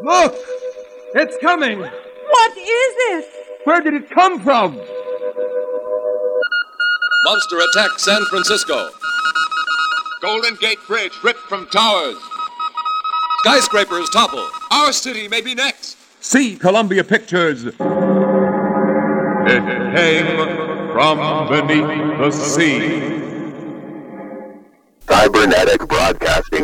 Look! It's coming! What is this? Where did it come from? Monster attacks San Francisco. Golden Gate Bridge ripped from towers. Skyscrapers topple. Our city may be next. See Columbia Pictures. It came from beneath the sea. Cybernetic Broadcasting.